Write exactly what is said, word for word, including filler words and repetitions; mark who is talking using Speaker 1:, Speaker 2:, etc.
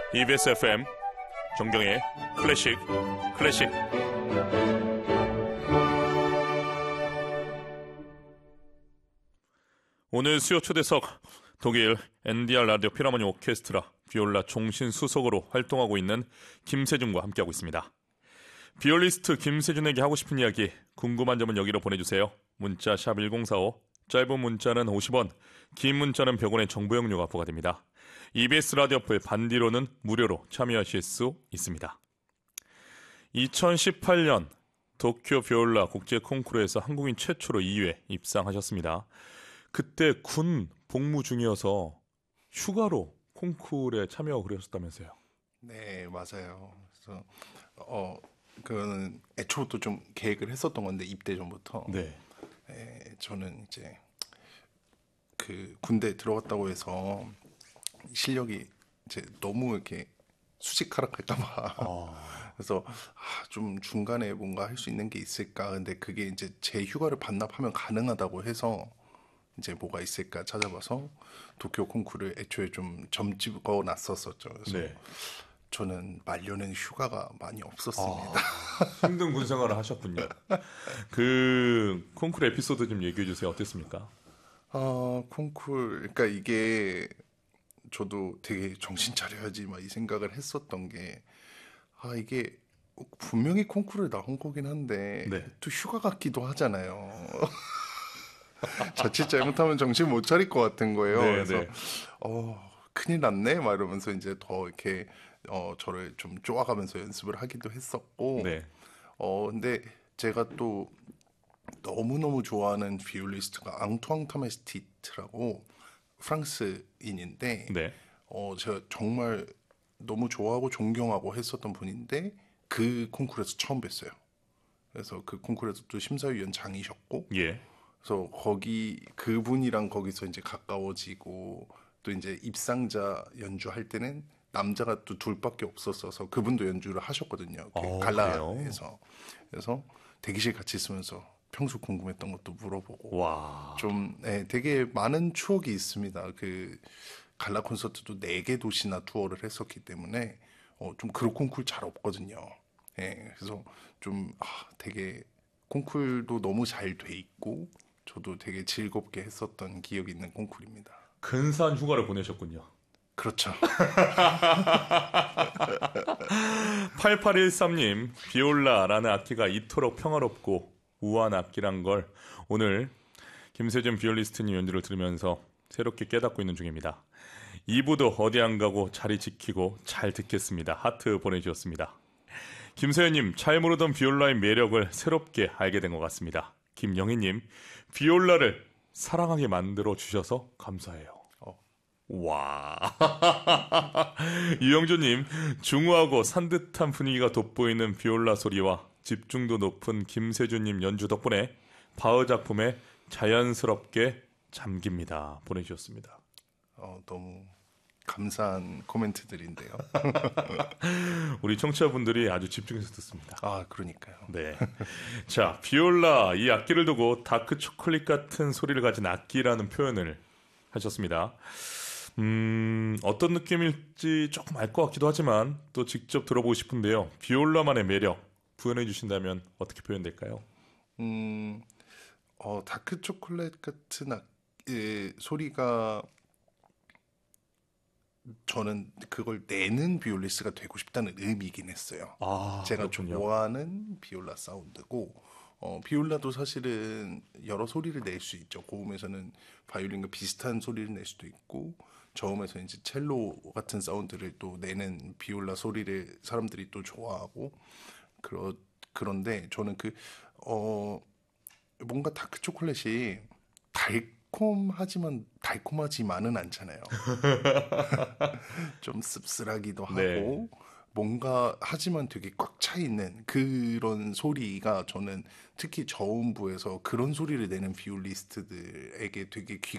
Speaker 1: 이비에스 에프엠 정경의 클래식 클래식. 오늘 수요 초대석 독일 엔디알 라디오 필하모니 오케스트라 비올라 종신 수석으로 활동하고 있는 김세준과 함께하고 있습니다. 비올리스트 김세준에게 하고 싶은 이야기, 궁금한 점은 여기로 보내주세요. 문자 샵 일공사오, 짧은 문자는 오십 원, 긴 문자는 백 원의 정보 용료가 부과됩니다. 이비에스 라디오 어플 반디로는 무료로 참여하실 수 있습니다. 이천십팔 년 도쿄 비올라 국제 콩쿠르에서 한국인 최초로 이 위에 입상하셨습니다. 그때 군 복무 중이어서 휴가로 콩쿠르에 참여하고 그러셨다면서요?
Speaker 2: 네, 맞아요. 그래서 어 그거는 애초부터 좀 계획을 했었던 건데, 입대 전부터.
Speaker 1: 네.
Speaker 2: 에, 저는 이제 그 군대 들어갔다고 해서 실력이 이제 너무 이렇게 수직하락할까봐. 아. 그래서 아, 좀 중간에 뭔가 할 수 있는 게 있을까. 근데 그게 이제 제 휴가를 반납하면 가능하다고 해서 이제 뭐가 있을까 찾아봐서 도쿄 콩쿠르를 애초에 좀 점집어 놨었었죠. 그래서
Speaker 1: 네.
Speaker 2: 저는 말년엔 휴가가 많이 없었습니다.
Speaker 1: 아, 힘든 군 생활을 하셨군요. 그 콩쿠르 에피소드 좀 얘기해 주세요. 어땠습니까?
Speaker 2: 아, 콩쿠르, 그러니까 이게 저도 되게 정신 차려야지 막 이 생각을 했었던 게, 아, 이게 분명히 콩쿠르에 나온 거긴 한데
Speaker 1: 네.
Speaker 2: 또 휴가 같기도 하잖아요. 자칫 잘못하면 정신 못 차릴 것 같은 거예요.
Speaker 1: 네,
Speaker 2: 그래서
Speaker 1: 네.
Speaker 2: 어, 큰일 났네 막 이러면서 이제 더 이렇게 어, 저를 좀 쪼아가면서 연습을 하기도 했었고.
Speaker 1: 네.
Speaker 2: 어, 근데 제가 또 너무너무 좋아하는 비올리스트가 앙투앙 타메스티트라고 프랑스인인데,
Speaker 1: 네.
Speaker 2: 어, 제가 정말 너무 좋아하고 존경하고 했었던 분인데 그 콩쿠르에서 처음 뵀어요. 그래서 그 콩쿠르에서 또 심사위원장이셨고,
Speaker 1: 예.
Speaker 2: 그래서 거기 그분이랑 거기서 이제 가까워지고, 또 이제 입상자 연주할 때는 남자가 또 둘밖에 없었어서 그분도 연주를 하셨거든요. 그
Speaker 1: 어,
Speaker 2: 갈라에서. 그래서 대기실 같이 있으면서 평소 궁금했던 것도 물어보고.
Speaker 1: 와.
Speaker 2: 좀 네, 되게 많은 추억이 있습니다. 그 갈라 콘서트도 네 개 도시나 투어를 했었기 때문에 어, 좀 그런 콩쿨 잘 없거든요. 예, 그래서 좀 아, 되게 콩쿨도 너무 잘 돼 있고 저도 되게 즐겁게 했었던 기억이 있는 콩쿨입니다.
Speaker 1: 근사한 휴가를 보내셨군요.
Speaker 2: 그렇죠.
Speaker 1: 팔팔일삼 님, 비올라라는 악기가 이토록 평화롭고 우아한 악기란 걸 오늘 김세준 비올리스트님 연주를 들으면서 새롭게 깨닫고 있는 중입니다. 이 부도 어디 안 가고 자리 지키고 잘 듣겠습니다. 하트 보내주셨습니다. 김서연님, 잘 모르던 비올라의 매력을 새롭게 알게 된 것 같습니다. 김영희님, 비올라를 사랑하게 만들어 주셔서 감사해요.
Speaker 2: 어.
Speaker 1: 와. 이영조님, 중후하고 산뜻한 분위기가 돋보이는 비올라 소리와 집중도 높은 김세준님 연주 덕분에 바흐 작품에 자연스럽게 잠깁니다. 보내주셨습니다.
Speaker 2: 어, 너무 감사한 코멘트들인데요.
Speaker 1: 우리 청취자분들이 아주 집중해서 듣습니다.
Speaker 2: 아, 그러니까요.
Speaker 1: 네. 자, 비올라, 이 악기를 두고 다크 초콜릿 같은 소리를 가진 악기라는 표현을 하셨습니다. 음, 어떤 느낌일지 조금 알 것 같기도 하지만 또 직접 들어보고 싶은데요. 비올라만의 매력 부연해 주신다면 어떻게 표현될까요?
Speaker 2: 음, 어, 다크 초콜릿 같은 악, 예, 소리가 저는 그걸 내는 비올리스트가 되고 싶다는 의미이긴 했어요.
Speaker 1: 아,
Speaker 2: 제가
Speaker 1: 그렇군요.
Speaker 2: 좋아하는 비올라 사운드고, 어, 비올라도 사실은 여러 소리를 낼 수 있죠. 고음에서는 바이올린과 비슷한 소리를 낼 수도 있고, 저음에서 이제 첼로 같은 사운드를 또 내는 비올라 소리를 사람들이 또 좋아하고, 그러, 그런데 저는 그, 어, 뭔가 다크 초콜릿이 달콤하지만 달콤하지만은 않잖아요. 좀 씁쓸하기도 하고,
Speaker 1: 네.
Speaker 2: 뭔가 하지만 되게 꽉 차 있는 그런 소리가 저는 특히 저음부에서 그런 소리를 내는 비올리스트들에게 되게 귀